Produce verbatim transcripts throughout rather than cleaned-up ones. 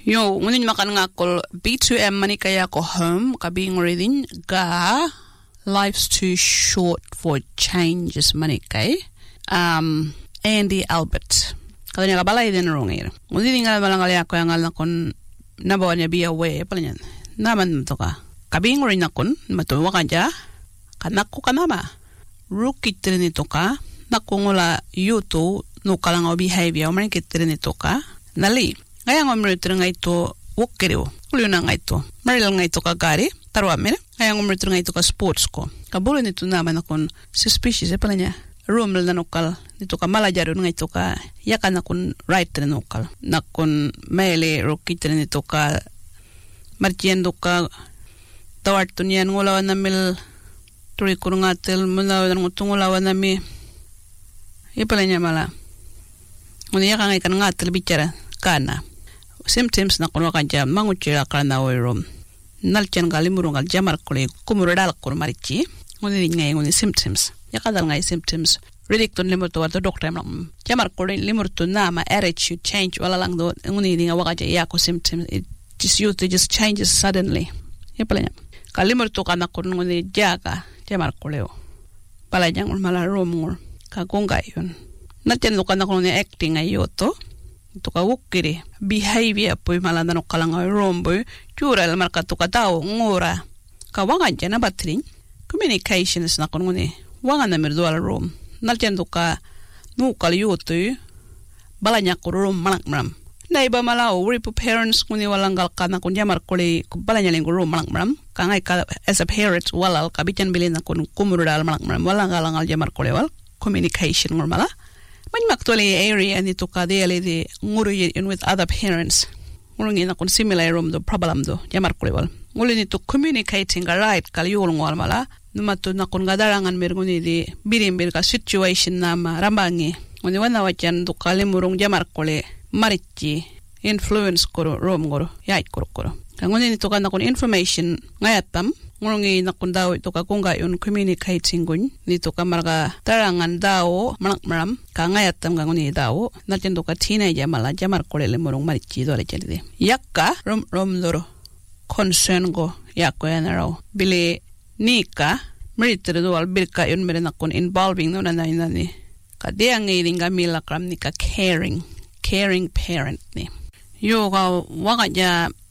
Yo, ngunin makan ngakol B two M mani kaya ko home kabing reading ga life's too short for changes mani kay um Andy Albert. Kalau niya kabalay din rongir. Ngunin nga malang kaya ko yang alam kon nabawa niya be away palinyan. Naman to ka. Kabing rin nakon matuwa ka dya. Kanak ko ka nama. Rukit rin ito ka. Nakungula yuto no kalang o behavior mani kit rin ito ka. Nali. Ngayang umrito nga ito wukiriw. Uliyo na nga ito. Maril nga ito kagari. Tarwa mire. Ngayang umrito nga ito ka sports ko. Kabulo nito naman akong suspicious. E pala niya. Rumel na nukal. Nito ka malajaro nga ito ka. Yakan akong right na nukal. Nakon maili rukit na nito ka. Martiendo ka. Tawarto niyan. Ngulawan namil. Turi ko nga til. Mulawan nga tungulawan nami. E pala niya mala. Ngunit yakan nga ikan nga til bicara. Kana. Symptoms na kuno kanja manguchira kana oirom nalchen galimurungal jamar kule kumurodal kur marichi ngoni ngai ngoni symptoms yakadal ngai symptoms redicton limurto warto doctor am jamar kule limurto nama attitude change wala lang do ngoni dinga wakaja yako symptoms it just you to just changes suddenly yapalanya kalimurto kana kun ngoni jaga jamar kule palanya ngul mala romngul ka gongai yun nalchen lo kana kun acting ayoto tuka wukiri behavior poi malanda no kalanga rombo chural marka tuka tao ngora ka wanga jana batring communications na kunune wanga na merdual rom nalchen tuka no kal yotu balanya ko rom malak mram naiba malao ripu parents kuni walangal kana kun jamar kole balanya lengo rom malak mram ka ngai ka as a parent walal ka bican bilin kun kumurudal malak mram walangal ngal jamar kole wal communication normala. When actually area nito ka dele de nguri in with other parents ngurungi na kun similar room do problem do jamar kulewal nguli nito communicating a right kal yul ngwal mala numato na kun gadarangan merguni de birim bir ka situation nama rambangi ngoni wana wajan do kalimurung jamar kule marichi influence koro rom ngoro yai koro koro ngoni nito ka na kun information ngayatam ngurungi na kun daw ito ka kunga yun communicating gun nito ka marga tarangan daw malak maram ka ngayatam ka nguni daw natin do ka teenager mala jamar kolele murung marichi do le chende yakka rom rom loro concern go yakko yana raw bile nika meritre do al birka yun mere na kun involving no na na ni ka deang ngiringa mila kram nika caring caring parent ni yo ga waga ja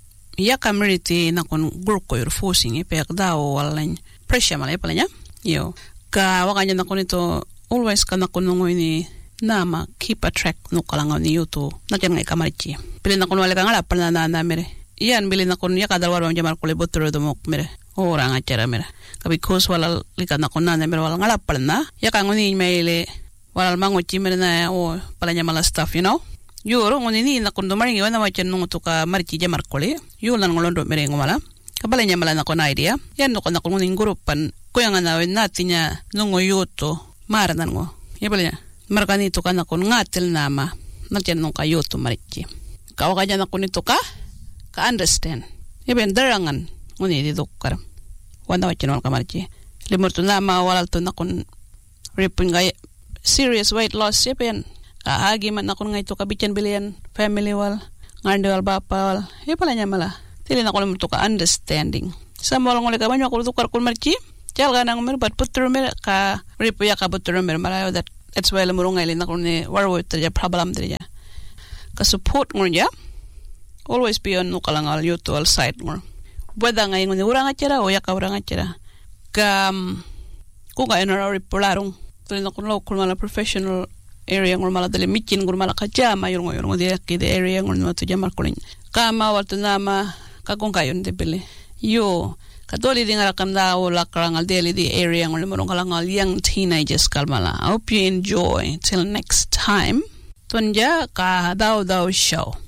yaka meriti na kon group ko your forcing e pek daw walan pressure mala palanya yo ka wakanya na kon ito always kana kon ngoy ni nama keep a track no kalanga ni yoto na jan ngai kamarichi pili na kon wala kangala palna na na mere iyan bili na kon yaka dalwaro jamar ko le botoro do mok mere ora nga chera mere ka because wala lika na kon na mere wala ngala palna yaka ngoni maile wala mango chi mere na o palanya mala stuff you know Yoro ngoni ni na kundo maringi wana wachen nungu tuka marichi jamar kole yo lan ngolondo merengo mala kabala nya mala na kona idea yan no kona ngoni ngurupan kuyanga na wen natinya nungu yoto mara nango yebala markani tuka na kon ngatel nama nachen nunga yoto marichi kawa kanya na kuni tuka ka understand yeben darangan ngoni di dokar wana wachen wal kamarichi limurtu nama walal to na kon ripinga serious weight loss yeben Kaagi man ako nga ito kabityan bilian family wal ngandewal bapal e pala nya mala tili na ko mo to ka understanding sa mo lang ulit ka banyo ako tukar kun marchi chal ga nang mer but putro mer ka ripo ya ka putro mer mala that that's why le mo ngai na ko ni warwo tra problem tra ka support ngor ya always be on no kalangal usual side ngor whether ngai ngoni urang achira o ya ka urang achira ka ko ga eno ripo larong tili na ko local mala professional area ngor mala dele mikin ngor mala kajama yor ngor ngor de ke de area ngor no to jamar kolin kama warto nama ka kong kayon de bele yo kadoli dinga rakam da o la karangal dele de area ngor mo kalangal young teenagers kalmala I hope you enjoy till next time tonja ka daw daw show